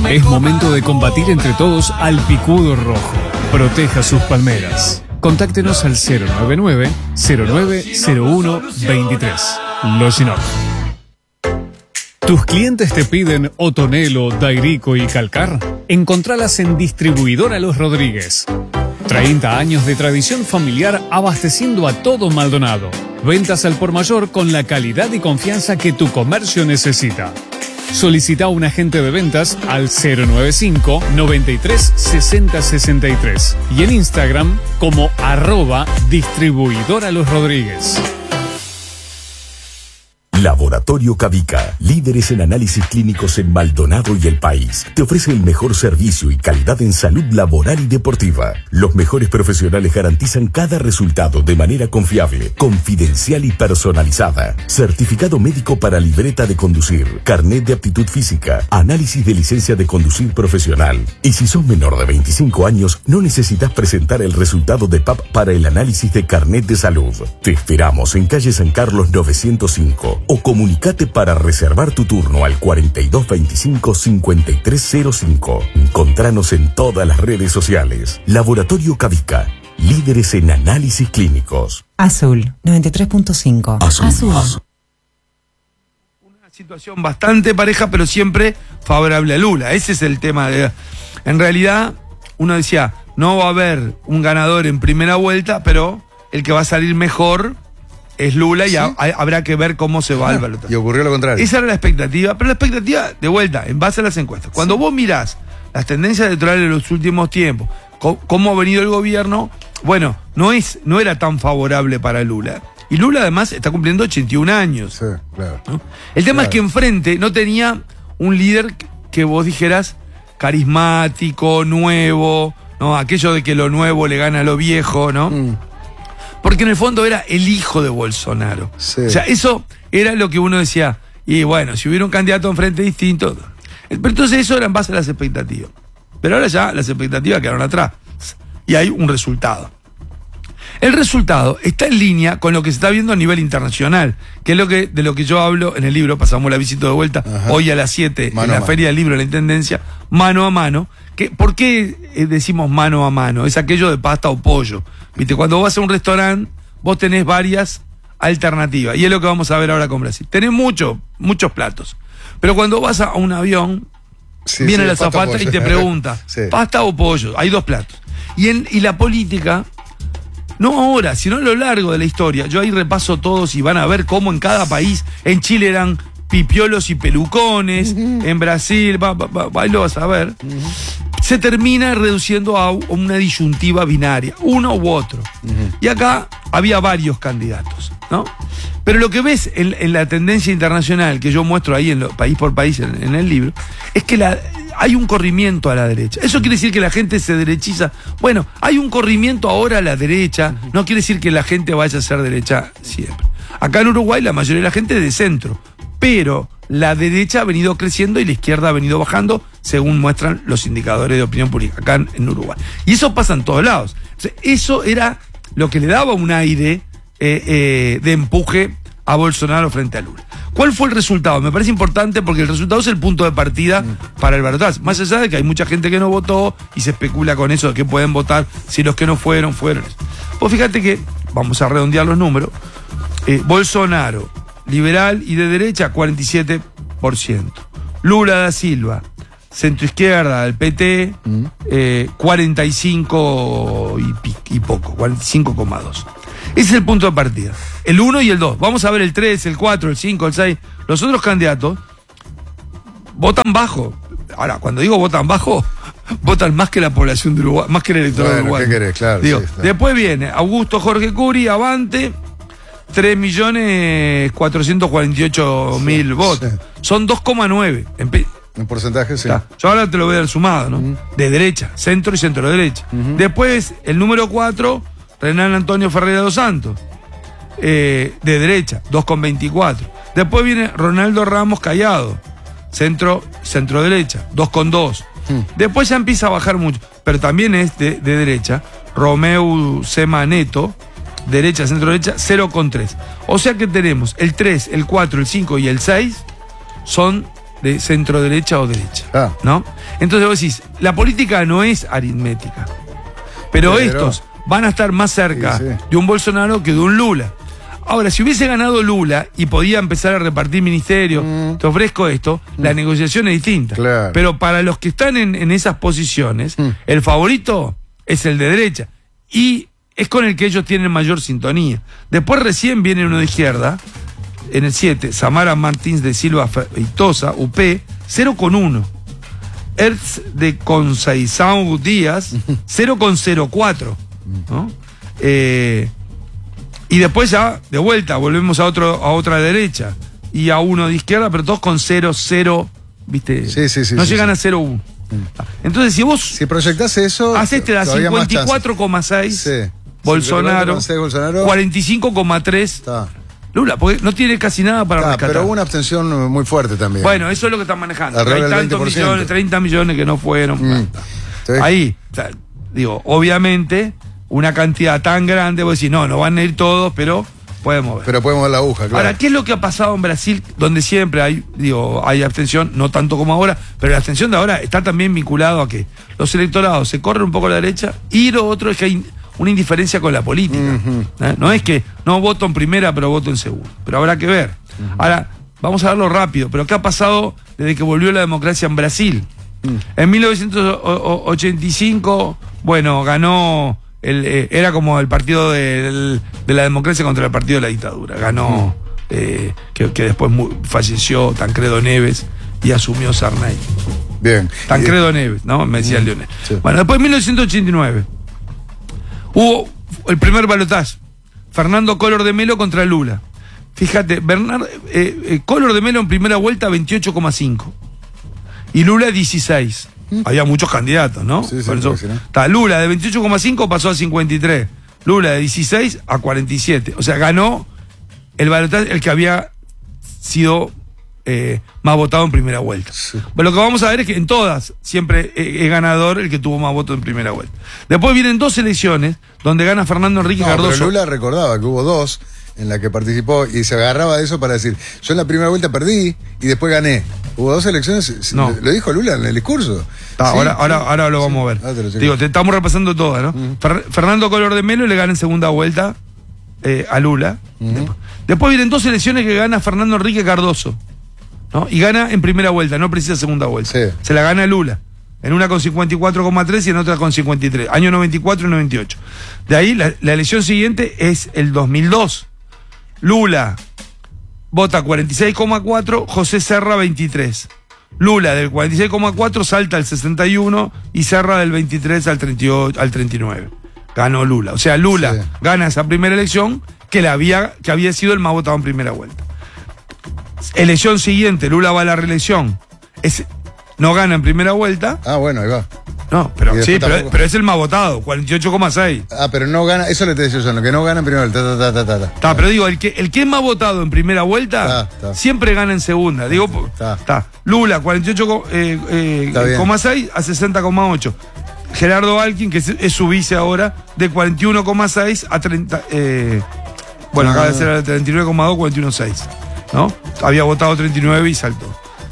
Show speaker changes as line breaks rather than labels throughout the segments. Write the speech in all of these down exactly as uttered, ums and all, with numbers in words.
Es momento de combatir entre todos al picudo rojo. Proteja sus palmeras. Contáctenos al cero nueve nueve, cero nueve cero uno, veintitrés. Loginoc. ¿Tus clientes te piden Otonelo, Dairico y Calcar? Encontralas en Distribuidora Los Rodríguez. treinta años de tradición familiar abasteciendo a todo Maldonado. Ventas al por mayor con la calidad y confianza que tu comercio necesita. Solicita a un agente de ventas al cero nueve cinco, noventa y tres, sesenta, sesenta y tres y en Instagram como arroba Distribuidora Los Rodríguez.
Laboratorio Cavica, líderes en análisis clínicos en Maldonado y el país. Te ofrece el mejor servicio y calidad en salud laboral y deportiva. Los mejores profesionales garantizan cada resultado de manera confiable, confidencial y personalizada. Certificado médico para libreta de conducir, carnet de aptitud física, análisis de licencia de conducir profesional. Y si sos menor de veinticinco años, no necesitas presentar el resultado de P A P para el análisis de carnet de salud. Te esperamos en calle San Carlos novecientos cinco. O comunicate para reservar tu turno al cuarenta y dos veinticinco, cincuenta y tres cero cinco. Encontranos en todas las redes sociales. Laboratorio Cavica, líderes en análisis clínicos.
Azul, noventa y tres punto cinco.
Azul.
Azul.
Azul.
Una situación bastante pareja, pero siempre favorable a Lula. Ese es el tema. De, en realidad, uno decía, no va a haber un ganador en primera vuelta, pero el que va a salir mejor es Lula, y ¿sí? ha, habrá que ver cómo se va
ah,
el balotaje.
Y ocurrió lo contrario.
Esa era la expectativa, pero la expectativa, de vuelta, en base a las encuestas. Cuando sí. vos mirás las tendencias electorales de los últimos tiempos, cómo, cómo ha venido el gobierno, bueno, no, es, no era tan favorable para Lula. Y Lula además está cumpliendo ochenta y un años.
Sí, claro.
¿no? El tema
claro.
es que enfrente no tenía un líder que vos dijeras carismático, nuevo, ¿no? Aquello de que lo nuevo le gana a lo viejo, ¿no? Mm. Porque en el fondo era el hijo de Bolsonaro. Sí. O sea, eso era lo que uno decía. Y bueno, si hubiera un candidato enfrente distinto. Pero entonces eso era en base a las expectativas. Pero ahora ya las expectativas quedaron atrás. Y hay un resultado. El resultado está en línea con lo que se está viendo a nivel internacional, que es lo que, de lo que yo hablo en el libro. Pasamos la visita de vuelta. Ajá. Hoy a las siete en la Feria del Libro de la Intendencia, mano a mano. Que, ¿por qué decimos mano a mano? Es aquello de pasta o pollo. ¿Viste? Cuando vas a un restaurante, vos tenés varias alternativas. Y es lo que vamos a ver ahora con Brasil. Tenés mucho, muchos platos. Pero cuando vas a un avión, sí, viene sí, la azafata y te pregunta, sí. ¿pasta o pollo? Hay dos platos. Y, en, y la política, no ahora, sino a lo largo de la historia. Yo ahí repaso todos y van a ver cómo en cada país, en Chile eran pipiolos y pelucones, uh-huh. en Brasil, va, va, va, ahí lo vas a ver. Uh-huh. Se termina reduciendo a una disyuntiva binaria, uno u otro. Uh-huh. Y acá había varios candidatos, ¿no? Pero lo que ves en, en la tendencia internacional que yo muestro ahí en lo, país por país en, en el libro, es que la, hay un corrimiento a la derecha. Eso quiere decir que la gente se derechiza. Bueno, hay un corrimiento ahora a la derecha, uh-huh. no quiere decir que la gente vaya a ser derecha siempre. Acá en Uruguay la mayoría de la gente es de centro, pero la derecha ha venido creciendo y la izquierda ha venido bajando, según muestran los indicadores de opinión pública acá en, en Uruguay. Y eso pasa en todos lados. O sea, eso era lo que le daba un aire eh, eh, de empuje a Bolsonaro frente a Lula. ¿Cuál fue el resultado? Me parece importante porque el resultado es el punto de partida mm. para el balotaje. Más allá de que hay mucha gente que no votó y se especula con eso de que pueden votar si los que no fueron, fueron. Pues fíjate que, vamos a redondear los números, eh, Bolsonaro, liberal y de derecha, cuarenta y siete por ciento. Lula da Silva, centroizquierda, el P T, mm. eh, cuarenta y cinco y, y poco, cuarenta y cinco coma dos. Ese es el punto de partida. El uno y el dos. Vamos a ver el tres, el cuatro, el cinco, el seis. Los otros candidatos votan bajo. Ahora, cuando digo votan bajo, votan más que la población de Uruguay, más que el electorado
bueno,
de Uruguay.
¿qué querés? Claro,
Digo,
sí, claro.
Después viene Augusto Jorge Curi, Avante, tres millones cuatrocientos cuarenta y ocho mil sí, votos. Sí. Son dos coma nueve. En,
en porcentaje, sí.
Está. Yo ahora te lo voy a dar sumado, ¿no? Uh-huh. De derecha, centro y centro-derecha. Uh-huh. Después, el número cuatro, Renan Antonio Ferreira dos Santos, eh, de derecha, dos coma veinticuatro. Después viene Ronaldo Ramos Callado, centro, centro-derecha, dos coma dos. Uh-huh. Después ya empieza a bajar mucho, pero también es de, de derecha, Romeu Sema Neto, derecha, centro-derecha, cero coma tres. O sea que tenemos el tres, el cuatro, el cinco y el seis son de centro derecha o derecha.
Ah.
¿No? Entonces vos decís, la política no es aritmética. Pero, pero estos van a estar más cerca sí, sí. de un Bolsonaro que de un Lula. Ahora, si hubiese ganado Lula y podía empezar a repartir ministerios, mm. te ofrezco esto, mm. la negociación es distinta.
Claro.
Pero para los que están en, en esas posiciones, mm. el favorito es el de derecha. Y es con el que ellos tienen mayor sintonía. Después recién viene uno de izquierda, en el siete, Samara Martins de Silva Feitosa, U P, cero coma uno. Ertz de Conceição Díaz, cero coma cero cuatro. ¿No? Eh, y después ya, de vuelta, volvemos a otro a otra derecha y a uno de izquierda, pero todos con cero, cero, ¿viste?
Sí, sí, sí.
No
sí,
llegan
sí.
a cero coma uno. Entonces, si vos.
Si proyectás eso.
Haces te da cincuenta y cuatro coma seis.
Sí.
Bolsonaro,
Bolsonaro.
cuarenta y cinco coma tres.
Está.
Lula, porque no tiene casi nada para
está,
rescatar.
Pero hubo una abstención muy fuerte también.
Bueno, eso es lo que están manejando. Hay tantos
veinte por ciento.
millones, treinta millones que no fueron.
Mm. Sí.
Ahí, o sea, digo, obviamente, una cantidad tan grande, vos decís, no, no van a ir todos, pero podemos ver.
Pero podemos ver la aguja, claro.
Ahora, ¿qué es lo que ha pasado en Brasil? Donde siempre hay, digo, hay abstención, no tanto como ahora, pero la abstención de ahora está también vinculado a que los electorados se corren un poco a la derecha y lo otro es que hay una indiferencia con la política. Uh-huh. ¿eh? No es que no voto en primera, pero voto en segunda. Pero habrá que ver. Uh-huh. Ahora, vamos a verlo rápido. Pero ¿qué ha pasado desde que volvió la democracia en Brasil? Uh-huh. En mil novecientos ochenta y cinco, bueno, ganó, el, eh, era como el partido de, el, de la democracia contra el partido de la dictadura. Ganó, uh-huh. eh, que, que después mu- falleció Tancredo Neves y asumió Sarney.
Bien.
Tancredo y, Neves, ¿no? Me decía uh-huh. Leonel. Sí. Bueno, después en mil novecientos ochenta y nueve. Hubo el primer balotaje, Fernando Collor de Mello contra Lula. Fíjate, Bernard, eh, eh, Collor de Mello en primera vuelta veintiocho coma cinco y Lula dieciséis. ¿Mm? Había muchos candidatos, ¿no?
Sí, sí,
Por eso,
sí, ¿no?
está, Lula de veintiocho coma cinco pasó a cincuenta y tres, Lula de dieciséis a cuarenta y siete. O sea, ganó el balotaje el que había sido eh, más votado en primera vuelta. Sí. Pero lo que vamos a ver es que en todas siempre es ganador el que tuvo más votos en primera vuelta. Después vienen dos elecciones donde gana Fernando Enrique
no,
Cardoso.
Pero Lula recordaba que hubo dos en la que participó y se agarraba de eso para decir, yo en la primera vuelta perdí y después gané. Hubo dos elecciones, no. lo dijo Lula en el discurso.
Ah, sí, ahora, sí. ahora, ahora lo vamos sí. a ver. Ah, te Digo, te estamos repasando todas, ¿no? Uh-huh. Fer- Fernando Collor de Mello le gana en segunda vuelta eh, a Lula. Uh-huh. Después. Después vienen dos elecciones que gana Fernando Enrique Cardoso, ¿no? Y gana en primera vuelta, no precisa segunda vuelta. Sí. Se la gana Lula. En una con cincuenta y cuatro coma tres y en otra con cincuenta y tres. Año noventa y cuatro y noventa y ocho. De ahí, la, la elección siguiente es el dos mil dos. Lula vota cuarenta y seis coma cuatro, José Serra veintitrés. Lula del cuarenta y seis coma cuatro salta al sesenta y uno y Serra del veintitrés al treinta y ocho, al treinta y nueve. Ganó Lula. O sea, Lula sí. gana esa primera elección que, la había, que había sido el más votado en primera vuelta. Elección siguiente, Lula va a la reelección. Es, no gana en primera vuelta.
Ah, bueno, ahí va.
No, pero sí, pero, pero es el más votado, cuarenta y ocho coma seis.
Ah, pero no gana, eso le te decía yo, lo que no gana en primera vuelta. Ta, ta, ta, ta, ta.
Está, pero digo, el que, el que es más votado en primera vuelta, ta, ta. siempre gana en segunda. Digo, está. Lula, cuarenta y ocho coma seis eh, eh, a sesenta coma ocho. Gerardo Alkin, que es, es su vice ahora, de cuarenta y uno coma seis a treinta. Eh, bueno, ah. acaba de ser a treinta y nueve coma dos, cuarenta y uno coma seis. ¿No? Había votado treinta y nueve y saltó.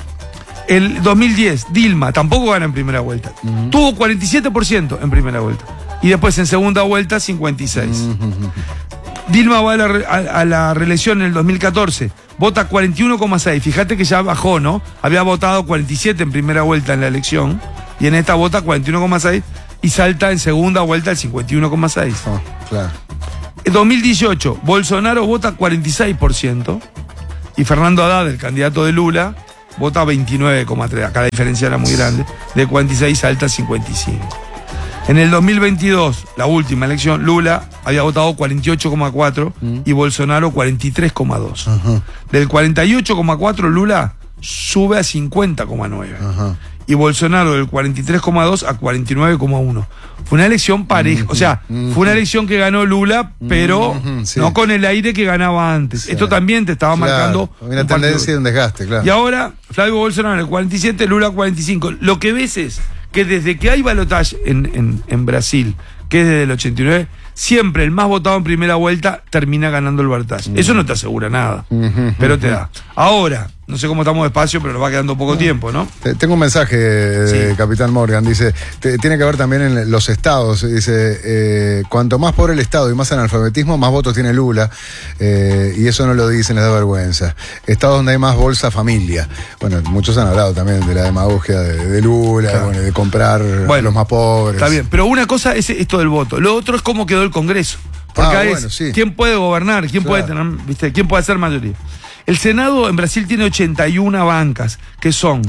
El dos mil diez, Dilma, tampoco gana en primera vuelta. Uh-huh. Tuvo cuarenta y siete por ciento en primera vuelta. Y después en segunda vuelta, cincuenta y seis. Uh-huh. Dilma va a la, a, a la reelección en el dos mil catorce. Vota cuarenta y uno coma seis. Fíjate que ya bajó, ¿no? Había votado cuarenta y siete en primera vuelta en la elección. Y en esta vota cuarenta y uno coma seis. Y salta en segunda vuelta al cincuenta y uno coma seis.
Oh, claro.
En dos mil dieciocho, Bolsonaro vota cuarenta y seis por ciento. Y Fernando Haddad, el candidato de Lula, vota veintinueve coma tres. Acá la diferencia era muy grande. De cuarenta y seis salta a cincuenta y cinco. En el dos mil veintidós, la última elección, Lula había votado cuarenta y ocho coma cuatro uh-huh. y Bolsonaro cuarenta y tres coma dos. Uh-huh. Del cuarenta y ocho coma cuatro, Lula sube a cincuenta coma nueve. Uh-huh. Y Bolsonaro del cuarenta y tres coma dos a cuarenta y nueve coma uno. Fue una elección pareja. Uh-huh. O sea, uh-huh. fue una elección que ganó Lula, pero uh-huh. sí. no con el aire que ganaba antes. Sí. Esto también te estaba claro. marcando
una un tendencia y un desgaste, claro.
Y ahora, Flavio Bolsonaro el cuarenta y siete, Lula cuarenta y cinco. Lo que ves es que desde que hay balotaje en, en, en Brasil, que es desde el ochenta y nueve, siempre el más votado en primera vuelta termina ganando el balotaje. Uh-huh. Eso no te asegura nada, uh-huh. pero te da. Ahora, no sé cómo estamos de espacio, pero nos va quedando poco tiempo, ¿no?
Tengo un mensaje de
Sí.
Capitán Morgan, dice, te- tiene que ver también en los estados, dice, eh, cuanto más pobre el estado y más analfabetismo, más votos tiene Lula, eh, y eso no lo dicen, les da vergüenza. Estados donde hay más bolsa familia. Bueno, muchos han hablado también de la demagogia de, de Lula,
Claro.
bueno, de comprar
Bueno,
a los más pobres.
Está bien, pero una cosa es esto del voto, lo otro es cómo quedó el Congreso. Porque
Ah,
acá
bueno,
es
sí.
quién puede gobernar, quién
Claro.
puede tener, ¿viste? ¿Quién puede hacer mayoría? El Senado en Brasil tiene ochenta y una bancas, que son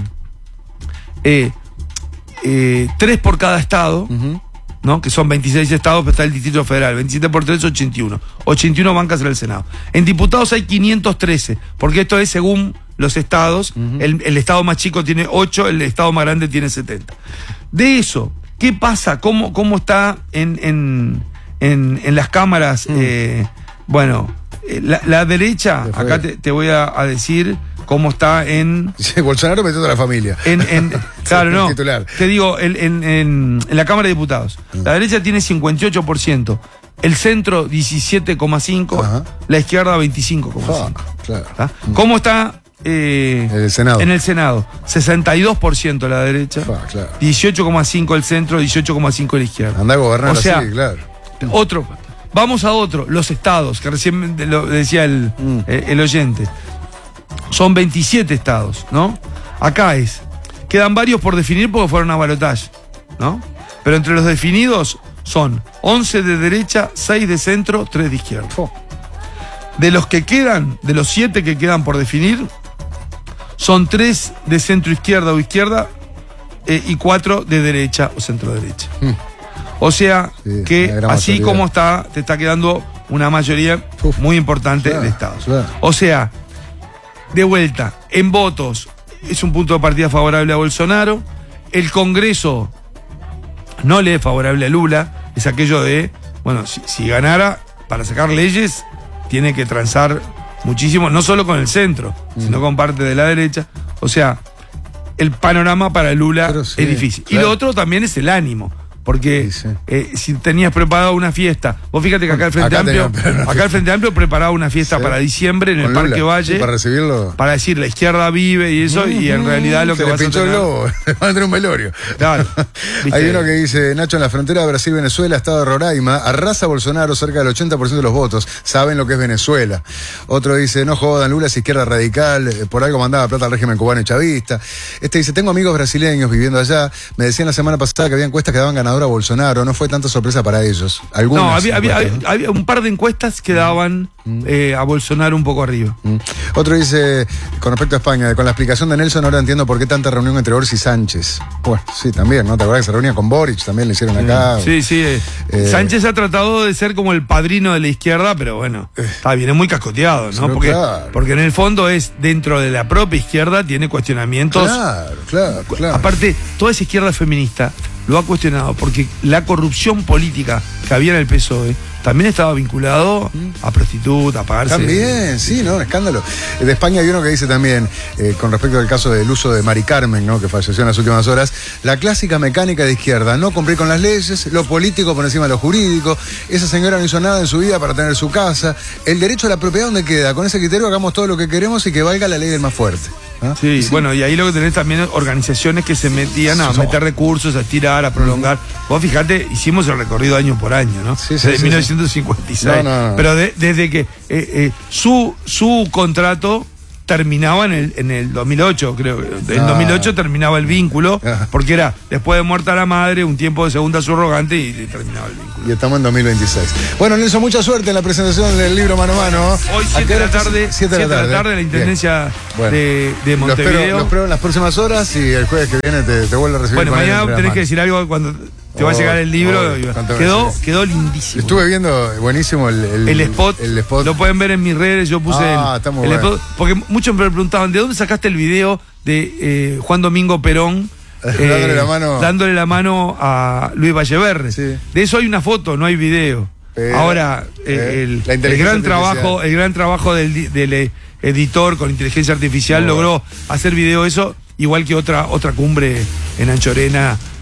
eh, eh, tres por cada estado,
Ujú.
¿no? Que son veintiséis estados, pero está el Distrito Federal, veintisiete por tres, ochenta y uno. ochenta y uno bancas en el Senado. En diputados hay quinientos trece, porque esto es según los estados. el, el estado más chico tiene ocho, el estado más grande tiene setenta. De eso, ¿qué pasa? ¿Cómo, cómo está en, en, en, en las cámaras?
Mm.
Eh, bueno, eh, la, la derecha,
Se fue.
acá te, te voy a, a decir cómo está en...
Sí, Bolsonaro metió a la familia.
En, en- claro,
El
no.
titular.
Te digo, en, en- en- en la Cámara de Diputados. La derecha tiene cincuenta y ocho por ciento, el centro diecisiete coma cinco por ciento,
Ajá.
la izquierda veinticinco coma cinco por ciento.
Ah, claro.
¿Tá? ¿Cómo está eh,
El Senado.
en el Senado? sesenta y dos por ciento la derecha,
Ah, claro.
dieciocho coma cinco por ciento el centro, dieciocho coma cinco por ciento la izquierda.
Anda a gobernar
O sea,
así, claro.
Otro. Vamos a otro, los estados, que recién de- lo decía el,
Mm.
eh, el oyente. Son veintisiete estados, ¿no? Acá es. Quedan varios por definir porque fueron a balotaje, ¿no? Pero entre los definidos son once de derecha, seis de centro, tres de izquierda.
Fo.
De los que quedan, de los siete que quedan por definir, son tres de centro izquierda o izquierda eh, y cuatro de derecha o centro derecha.
Mm.
O sea
Sí, una
que
gran
así
mayoría.
como está, te está quedando una mayoría
Uf,
muy importante
claro,
de estados.
claro.
O sea, de vuelta, en votos es un punto de partida favorable a Bolsonaro. El Congreso no le es favorable a Lula. Es aquello de, bueno, si, si ganara para sacar leyes, tiene que transar muchísimo, no solo con el centro,
Mm.
sino con parte de la derecha. O sea, el panorama para Lula
Pero sí,
es difícil. Y
claro.
lo otro también es el ánimo. Porque
Sí, sí.
eh, si tenías preparada una fiesta, vos fíjate que acá el Frente
Acá
Amplio,
teníamos una
acá
fiesta.
el Frente Amplio preparaba una fiesta
Sí.
para diciembre en el
Con
Parque
Lula.
Valle,
Sí, para recibirlo.
para decir la izquierda vive y eso, y en realidad lo
Se
que
le
vas a
pinchó el
tener.
globo. Le van a tener un velorio.
Claro. ¿Viste?
Hay uno que dice, Nacho, en la frontera de Brasil-Venezuela, estado de Roraima, arrasa Bolsonaro cerca del ochenta por ciento de los votos. Saben lo que es Venezuela. Otro dice, no jodan, Lula es izquierda radical, eh, por algo mandaba plata al régimen cubano y chavista. Este dice, tengo amigos brasileños viviendo allá, me decían la semana pasada que había encuestas que daban ganador a Bolsonaro, no fue tanta sorpresa para ellos. Algunas
No, había, había,
encuestas,
había- había un par de encuestas que daban eh, a Bolsonaro un poco arriba.
¿no? Mm. Otro dice, con respecto a España, con la explicación de Nelson ahora entiendo por qué tanta reunión entre Orsi y Sánchez. Bueno, sí, también, ¿no? ¿Te acuerdas que se reunía con Boric? También le hicieron acá.
Sí, sí. eh,
Eh,
Sánchez ha tratado de ser como el padrino de la izquierda, pero bueno, está bien, es muy cascoteado, ¿no?
pero
Porque,
claro.
porque en el fondo es dentro de la propia izquierda, tiene cuestionamientos.
Claro, claro, claro.
Aparte, toda esa izquierda feminista lo ha cuestionado porque la corrupción política que había en el P S O E también estaba vinculado a prostitutas, a pagarse.
También, sí, ¿no? Un escándalo. De España hay uno que dice también, eh, con respecto al caso del uso de Mari Carmen, ¿no? Que falleció en las últimas horas, la clásica mecánica de izquierda, no cumplir con las leyes, lo político por encima de lo jurídico, esa señora no hizo nada en su vida para tener su casa, el derecho a la propiedad donde queda, con ese criterio hagamos todo lo que queremos y que valga la ley del más fuerte. ¿Ah?
Sí, bueno, y ahí lo que tenés también organizaciones que se metían a
Sí.
meter recursos, a estirar, a prolongar. Vos fijate, hicimos el recorrido año por año, ¿no?
Sí, sí,
desde
sí,
mil novecientos cincuenta y seis.
No, no, no.
Pero de- desde que eh, eh, su, su contrato terminaba en el, en el dos mil ocho, creo. En
Ah.
dos mil ocho terminaba el vínculo,
Ah.
porque era después de muerta la madre, un tiempo de segunda subrogante y, y terminaba el vínculo.
Y estamos en dos mil veintiséis. Bueno, Nelson, mucha suerte en la presentación del libro Mano a Mano.
Hoy
¿A
siete
qué
de la
hora?
tarde,
siete de la tarde.
en la
Bien.
Intendencia
Bueno.
de, de
Lo espero,
Montevideo.
lo espero en las próximas horas y el jueves que viene te, te vuelvo a recibir.
Bueno,
con él
mañana
entre las
tenés que
manos.
decir algo cuando te va a
Oh,
llegar el libro.
oh,
y-
cuánto
quedó,
gracias.
quedó lindísimo.
Estuve viendo buenísimo el, el,
El spot,
el spot.
lo pueden ver en mis redes, yo puse
Ah,
el,
está muy
el
bueno.
spot, porque muchos me preguntaban, ¿de dónde sacaste el video de eh, Juan Domingo Perón eh,
Dándole la mano.
dándole la mano a Luis Valleverre?
Sí.
De eso hay una foto, no hay video.
Pero,
Ahora, eh,
eh,
el,
la
el
inteligencia
gran
artificial.
trabajo, el gran trabajo del, di- del eh, editor con inteligencia artificial
Muy
logró hacer video eso, igual que otra, otra cumbre en Anchorena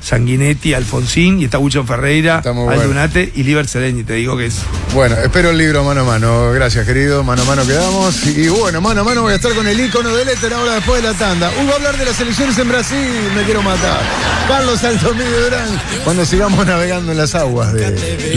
Sanguinetti, Alfonsín, y está Wilson Ferreira,
Está muy
Aldo
bueno.
Unate y Liber Sereni, te digo que es.
Bueno, espero el libro mano a mano. Gracias, querido. Mano a mano quedamos. Y bueno, mano a mano voy a estar con el ícono del éter ahora después de la tanda. Uy, va a hablar de las elecciones en Brasil. Me quiero matar. Carlos Altomiro Durán. Cuando sigamos navegando en las aguas de